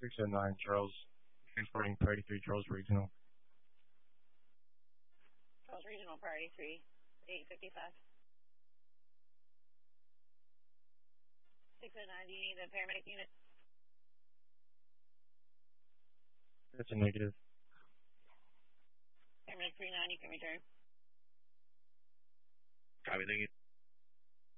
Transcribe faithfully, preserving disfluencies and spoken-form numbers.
six oh nine, Charles. Transporting priority three, Charles Regional. Charles Regional, priority three, eight fifty-five. six oh nine, do you need the paramedic unit? That's a negative. Paramedic three nine, you can return. Copy, thank you.